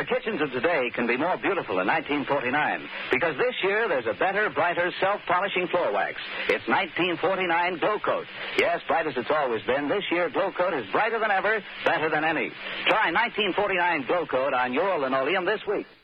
The kitchens of today can be more beautiful than 1949 because this year there's a better, brighter, self-polishing floor wax. It's 1949 Glow Coat. Yes, bright as it's always been, this year Glow Coat is brighter than ever, better than any. Try 1949 Glow Coat on your linoleum this week.